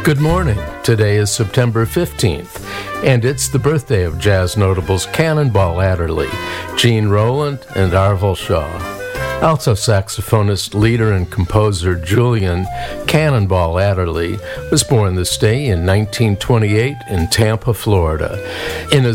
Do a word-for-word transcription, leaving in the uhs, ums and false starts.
Good morning. Today is September fifteenth, and it's the birthday of jazz notables Cannonball Adderley, Gene Roland, and Arvell Shaw. Alto saxophonist, leader, and composer Julian Cannonball Adderley was born this day in nineteen twenty-eight in Tampa, Florida. In his